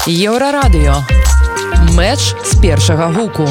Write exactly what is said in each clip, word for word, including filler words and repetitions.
Еўрарадыё. Мэч з першага гуку.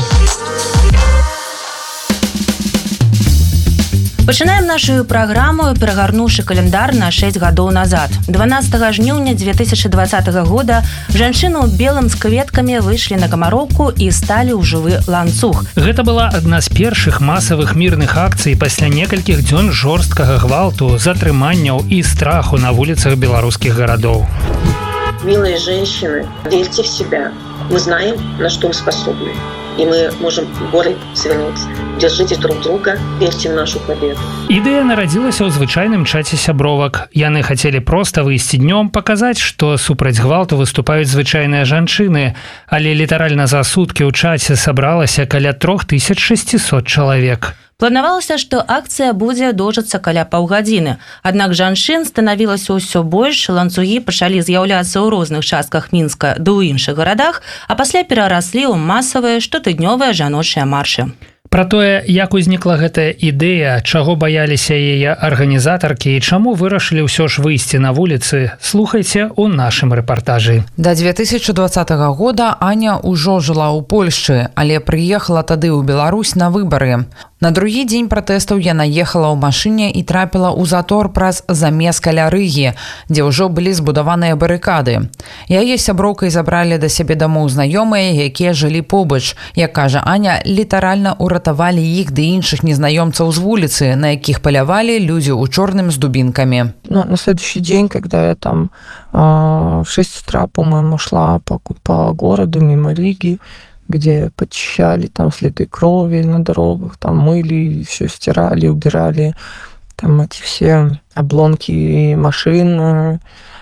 Пачынаем нашу праграму, перагарнуўшы календар на шэсць гадоў назад. дванаццатага жніўня две тысячы дваццатага года жанчыны ў белым з кветкамі выйшлі на Камароўку і сталі ў жывы ланцуг. Гэта была адна з першых масавых мірных акцый пасля некалькіх дзён жорсткага гвалту, затрыманняў і страху на вуліцах беларускіх гарадоў. Милые женщины, верьте в себя. Мы знаем, на что мы способны. И мы можем горы свернуть. Держите друг друга, верьте в нашу победу. Ідэя нарадзілася ў звычайным чаце сябровак. Яны хацелі проста выйсці днём, паказаць, што супраць гвалту выступаюць звычайныя жанчыны, але літаральна за суткі ў чаце сабралася каля тры тысячы шэсцьсот чалавек. Планавалася, што акцыя будзе доўжыцца каля паўгадзіны. Аднак жанчын станавілася ўсё больш, ланцугі пачалі з'яўляцца ў розных частках Мінска ды ў іншых гарадах, а пасля перараслі ў масавыя штотыднёвыя жаночыя маршы. Пра тое, як узнікла гэтая ідэя, чаго баяліся яе арганізатаркі і чаму вырашылі ўсё ж выйсці на вуліцы, слухайце ў нашым рэпартажы. Да две тысячы дваццатага года Аня ўжо жыла ў Польшчы, але прыехала тады ў Беларусь на выбары. На другі дзень пратэстаў яна ехала ў машыне і трапіла ў затор праз замес каля Рыгі, дзе ўжо былі збудаваныя барыкады. Яе сяброўкай забралі да сябе дамоў знаёмыя, якія жылі побач. Як кажа Аня, літаральна уратавалі іх ды іншых незнаёмцаў з вуліцы, на якіх палявалі людзі ў чорным з дубінкамі. Ну, на следующий день, когда я там э, в шесть утра, по-моему, шла по, по городу мимо Риги, где почищали там следы крови на дорогах, там мыли, все стирали, убирали, там эти все обломки машин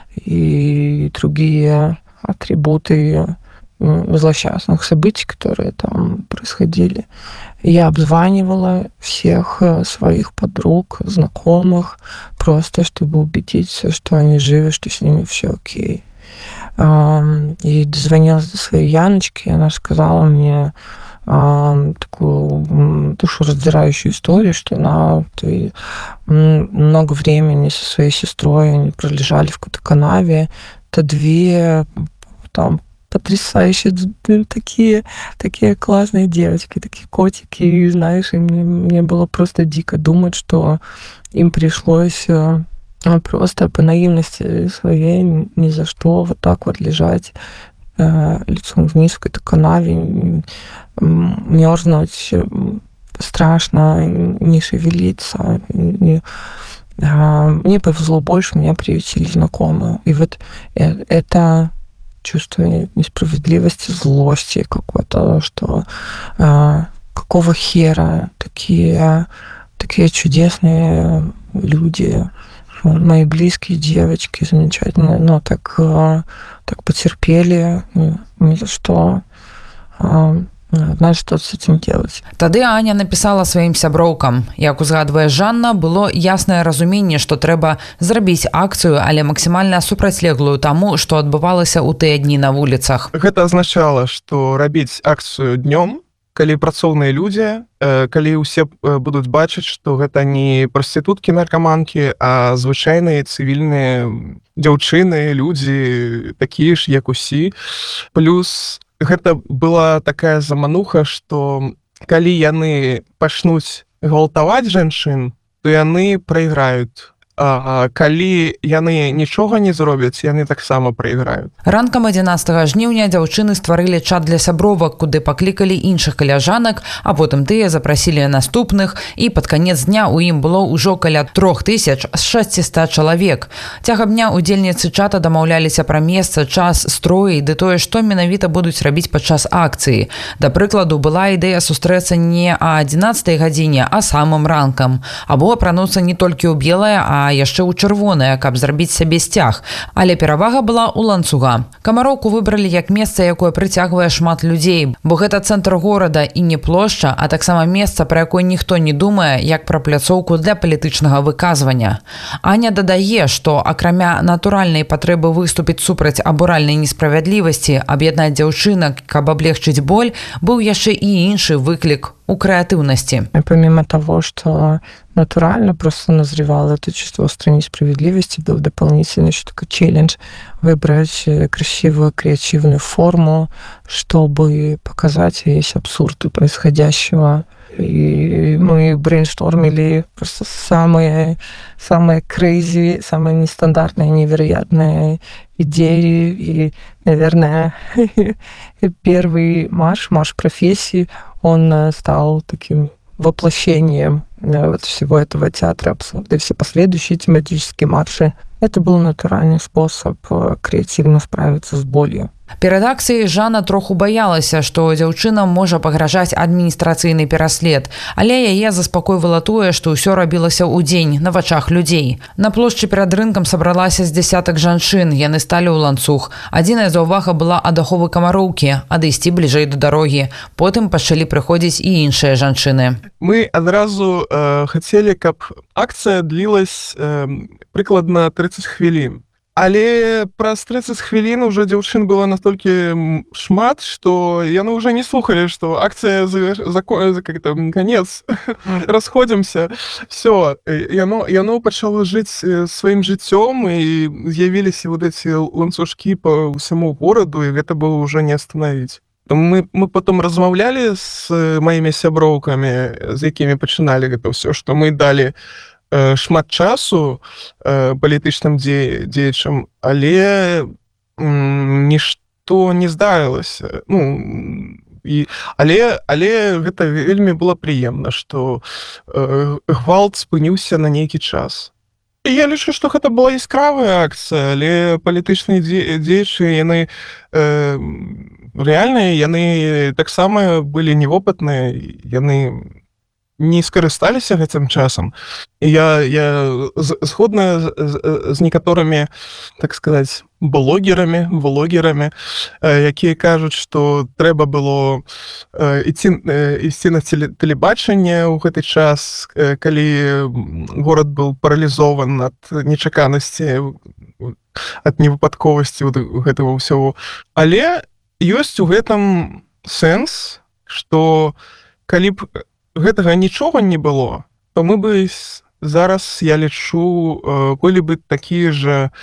и другие атрибуты злосчастных событий, которые там происходили. Я обзванивала всех своих подруг, знакомых, просто чтобы убедиться, что они живы, что с ними все окей. И дозвонилась до своей Яночки, и она сказала мне э, такую душераздирающую историю, что она ты, много времени со своей сестрой они пролежали в какой-то канаве. Это две там потрясающие, такие, такие классные девочки, такие котики, и знаешь, и мне, мне было просто дико думать, что им пришлось просто по наивности своей ни за что вот так вот лежать э, лицом вниз в какой-то канаве, мерзнуть, страшно, не шевелиться. Не, э, мне повезло больше, меня приютили знакомые. И вот э, это чувство несправедливости, злости какое-то, что э, какого хера такие, такие чудесные люди, мои близкие девочки замечательные, но так, так потерпели, ни за что. Знаешь, что с этим делать. Тады Аня напісала сваім сяброўкам. Як узгадвае Жанна, было яснае разуменне, што трэба зрабіць акцыю, але максімальна супрацьлеглую таму, што адбывалася ў тыя дні на вуліцах. Гэта азначала, што рабіць акцыю днём, калі працоўныя людзі, калі ўсе будуць бачыць, што гэта не прастытуткі, наркаманкі, а звычайныя цывільныя дзяўчыны, людзі, такія ж, як усі. Плюс гэта была такая замануха, што калі яны пачнуць гвалтаваць жанчын, то яны прайграюць. А калі яны нічога не зробяць, яны таксама прайграюць. Ранкам адзінаццатага жніўня дзяўчыны стварылі чат для сябровак, куды паклікалі іншых каляжанак, а потым тыя запрасілі наступных, і пад канец дня ў ім было ўжо каля тры тысячы шэсцьсот чалавек. Цягам дня удзельніцы чата дамаўляліся пра месца, час, строі, ды тое, што менавіта будуць рабіць падчас акцыі. Да прыкладу, была ідэя сустрэцца не а адзінаццатай гадзіне, а самым ранкам, або апрануцца не толькі ў белае, а а яшчэ ў чырвонае, каб зрабіць сабе сцяг. Але перавага была ў ланцуга. Камароўку выбралі як месца, якое прыцягвае шмат людзей, бо гэта цэнтр горада і не плошча, а таксама месца, пра якое ніхто не думае, як пра пляцоўку для палітычнага выказвання. Аня дадае, што акрамя натуральнай патрэбы выступіць супраць абуральнай несправядлівасці, аб'яднаць дзяўчынак, каб аблегчыць боль, быў яшчэ і іншы выклік у крэатыўнасці. И помимо того, что натурально просто назревало это чувство острой несправедливости, был дополнительный еще такой челлендж выбрать красивую креативную форму, чтобы показать весь абсурд происходящего. И мы брейнштормили просто самые, самые crazy, самые нестандартные, невероятные идеи. И, наверное, первый марш, марш профессии, он стал таким воплощением вот всего этого театра абсурда. И все последующие тематические марши — это был натуральный способ креативно справиться с болью. Перад акцыяй Жанна троху баялася, што дзяўчынам можа пагражаць адміністрацыйны пераслед, але яе заспакойвала тое, што ўсё рабілася ў дзень на вачах людзей. На плошчы перад рынкам сабралася з дзясятак жанчын, яны сталі ў ланцуг. Адзіная заўвага была ад аховы камароўкі, адысці бліжэй да дарогі. Потым пачалі прыходзіць і іншыя жанчыны. Мы адразу э, хацелі, каб акцыя длілась э, прыкладна тридцать хвілін. Але праз тридцать хвілін уже дзяўчын было настолькі шмат, што яны уже не слухалі, што акцыя как-то конец, расходзімся. Все, яно, яно пачало жыць сваім жыццём, і з'явіліся вот эти ланцужкі по ўсяму гораду, і гэта было уже не остановить. Мы, мы потом размаўлялі з маімі сяброўкамі, з якімі пачыналі гэта ўсё, што мы далі шмат часу э, палітычным дзе, дзеячам, але м, нішто не здарылася. Ну, і, але, але гэта вельмі было прыемна, што э, гвалт спыніўся на нейкі час. І я лічу, што гэта была яскравая акцыя, але палітычныя дзеячы, яны э, рэальныя, яны таксама былі невопытныя, яны не скарысталіся гэтым часам. І я, я згодна з, з, з некаторымі, так сказаць, блогерамі, влогерамі, э, якія кажуць, што трэба было э, ісці, э, ісці на тэлебачанне ў гэты час, э, калі горад быў паралізован ад нечаканасці, ад невыпадковасці гэтага ўсяго. Але ёсць у гэтым сэнс, што калі б гэтага нічога не было, то мы бы зараз, я лічу, былі бы такія же,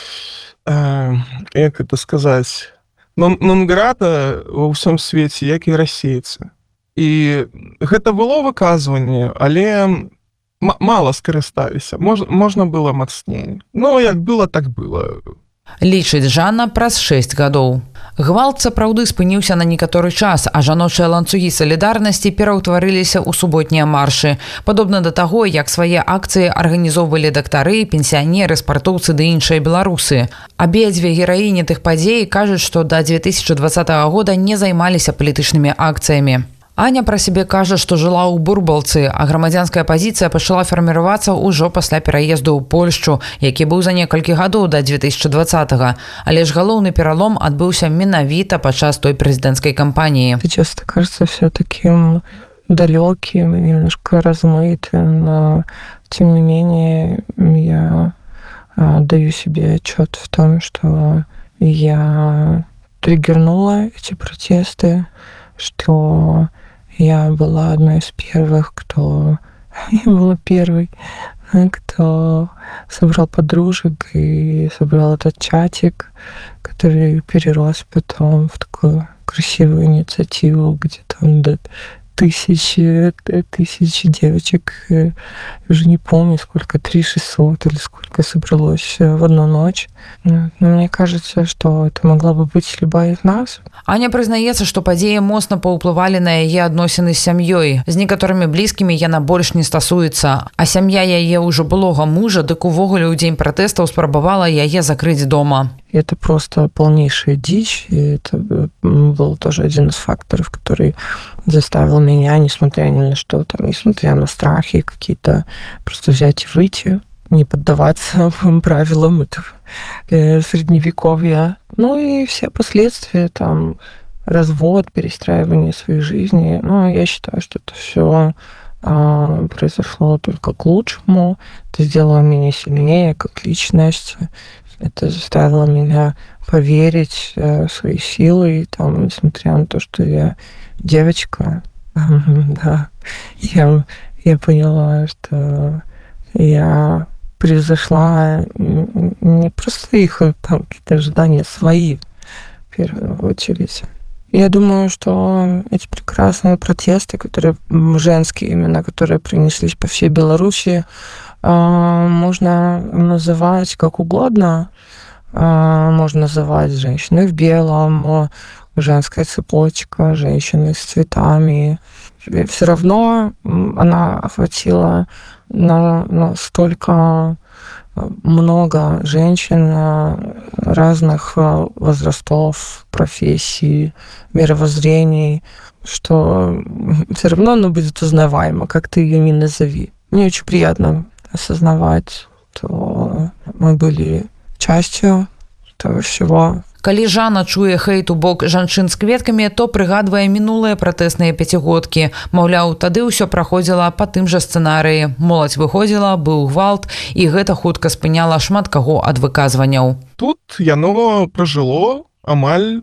э, як это сказаць, нон-грата ва ўсім свеце, як і расейцы. І гэта было выказванне, але мала скарысталіся. Мож, можна было мацней. Ну, як было, так было. Лічыць Жанна праз шэсць гадоў. Гвалт сапраўды спыніўся на некаторы час, а жаночыя ланцугі салідарнасці пераўтварыліся ў суботнія маршы. Падобна да таго, як свае акцыі арганізоўвалі дактары, пенсіянеры, спартоўцы ды іншыя беларусы. Абедзве гераіні тых падзей кажуць, што да две тысячи двадцатого года не займаліся палітычнымі акцыямі. Аня пра сябе кажа, што жыла ў Бурбалцы, а грамадзянская пазіцыя пачала фарміравацца ўжо пасля пераезду ў Польшчу, які быў за некалькі гадоў да две тысячи двадцатого. Але ж галоўны пералом адбыўся менавіта падчас той прэзідэнцкай кампаніі. Часто кажется все таким далеким, немножко размытым, но тем не менее я даю себе отчет в том, что я триггернула эти протесты, что я была одной из первых, кто... Я была первой, кто собрал подружек и собрал этот чатик, который перерос потом в такую красивую инициативу, где там до тысячи, тысячи девочек, я уже не помню, сколько, три шестьсот или сколько собралось в одну ночь. Но мне кажется, что это могла бы быть любая из нас. Аня прызнаецца, што падзеі моцна паўплывалі на яе адносіны з сям'ёй. З некаторымі блізкімі яна больш не стасуецца, а сям'я яе ўжо былога мужа, дык увогуле ў дзень пратэстаў спрабавала яе закрыць дома. Это просто полнейшая дичь, и это был тоже один из факторов, который заставил меня, несмотря ни на что, там, несмотря на страхи какие-то, просто взять и выйти, не поддаваться правилам этого средневековья. Ну и все последствия, там, развод, перестраивание своей жизни. Ну, я считаю, что это все а, произошло только к лучшему. Это сделало меня сильнее как личность. Это заставило меня поверить в свои силы, там, несмотря на то, что я девочка, Да, я, я поняла, что я превзошла не просто их там какие-то ожидания, свои, в первую очередь. Я думаю, что эти прекрасные протесты, которые женские именно, которые принеслись по всей Беларуси, можно называть как угодно. Можно называть женщины в белом, женская цепочка, женщины с цветами. Все равно она охватила на, настолько много женщин разных возрастов, профессий, мировоззрений, что все равно она будет узнаваема, как ты ее ни назови. Мне очень приятно осознавать, что мы были частью этого всего. Калі Жанна чуе хейт у бок жанчын з кветкамі, то прыгадвае мінулыя пратэсныя пяцігодкі. Маўляў, тады ўсё праходзіла па тым жа сцэнарыі. Моладзь выходзіла, быў гвалт, і гэта хутка спыняла шмат каго ад выказванняў. Тут яно пражыло амаль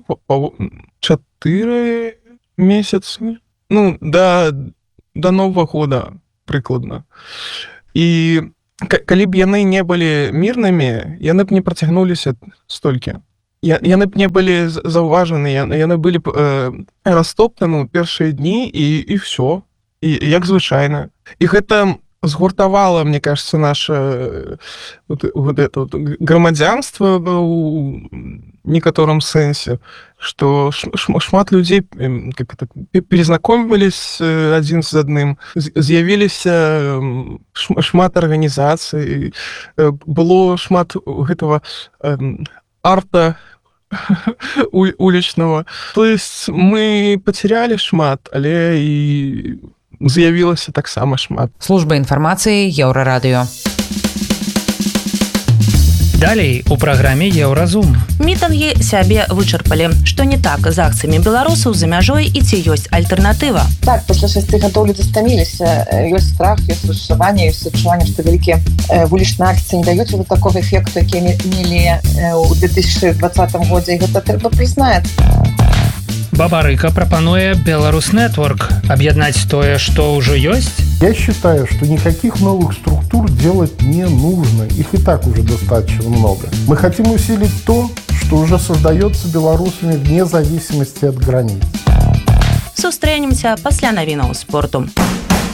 чатыры месяцы. Ну, да, да Новага года, прыкладна. І калі б яны не былі мірнымі, яны б не працягнуліся столькі. Яны б не былі заўважаны, яны былі б э, растоптаны ў першыя дні і, і ўсё. І як звычайна. І гэта згуртавала, мне кажется, наше вот, вот это вот, грамадзянства ў некаторым сэнсе, што шмат людзей как это, перазнакомілись адзін з адным, з'явіліся шмат арганізацый, было шмат гэтага арта уличного. То есть мы потеряли шмат, але і з'явілася таксама шмат. Служба інфармацыі Еўрарадыё. Далей у праграме Еўразум. Мітынгі сябе вычарпалі. Што не так з акцыямі беларусаў за мяжой і ці ёсць альтэрнатыва? Так, пасля шасці гадоў людзі стаміліся. Ёсць страх, ёсць расчараванне, ёсць адчуванне, што вялікія вулічныя акцыі не даюць вот такога эфекту, які мелі ў две тысячи двадцатым годзе. І гэта трэба прызнаць. Бабарыка прапануе Беларус Нетворк объединять тое, что уже есть. Я считаю, что никаких новых структур делать не нужно. Их и так уже достаточно много. Мы хотим усилить то, что уже создается белорусами вне зависимости от границ. Сустрэнемся пасля навінаў спорту.